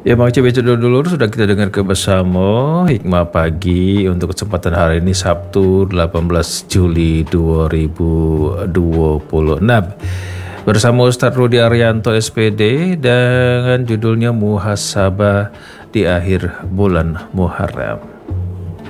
Ya Bang Cebe dulu sudah kita dengar ke bersama Hikmah Pagi untuk kesempatan hari ini Sabtu 18 Juli 2026 bersama Ustadz Rudi Arianto SPD dengan judulnya Muhasabah di akhir bulan Muharram.